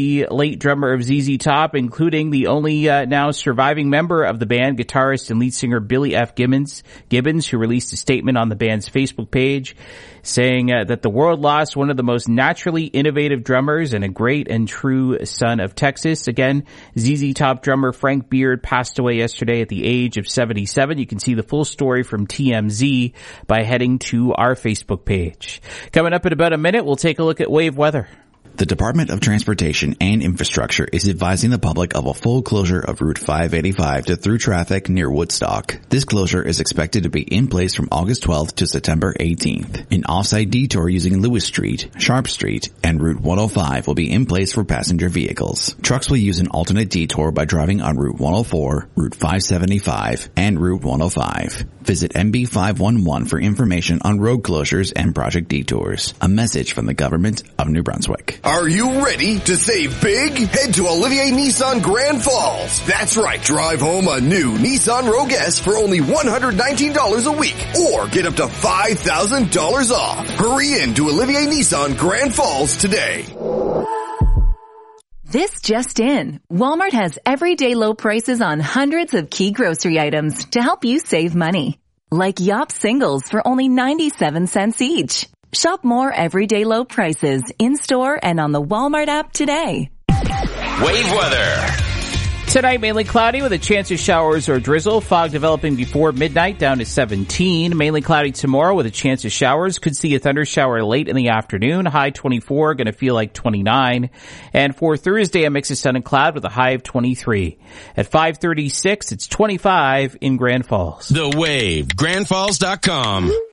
the late drummer of ZZ Top, including the only now surviving member of the band, guitarist and lead singer Billy F. Gibbons, who released a statement on the band's Facebook page saying that the world lost one of the most naturally innovative drummers and a great and true son of Texas. Again, ZZ Top drummer Frank Beard passed away yesterday at the age of 77. You can see the full story from TMZ by heading to our Facebook page. Coming up in about a minute, we'll take a look at wave weather. The Department of Transportation and Infrastructure is advising the public of a full closure of Route 585 to through traffic near Woodstock. This closure is expected to be in place from August 12th to September 18th. An off-site detour using Lewis Street, Sharp Street, and Route 105 will be in place for passenger vehicles. Trucks will use an alternate detour by driving on Route 104, Route 575, and Route 105. Visit MB511 for information on road closures and project detours. A message from the government of New Brunswick. Are you ready to save big? Head to Olivier Nissan Grand Falls. That's right. Drive home a new Nissan Rogue S for only $119 a week, or get up to $5,000 off. Hurry in to Olivier Nissan Grand Falls today. This just in. Walmart has everyday low prices on hundreds of key grocery items to help you save money. Like Yop singles for only 97 cents each. Shop more everyday low prices in-store and on the Walmart app today. Wave weather. Tonight, mainly cloudy with a chance of showers or drizzle. Fog developing before midnight down to 17. Mainly cloudy tomorrow with a chance of showers. Could see a thunder shower late in the afternoon. High 24, going to feel like 29. And for Thursday, a mix of sun and cloud with a high of 23. At 5:36, it's 25 in Grand Falls. The Wave, grandfalls.com.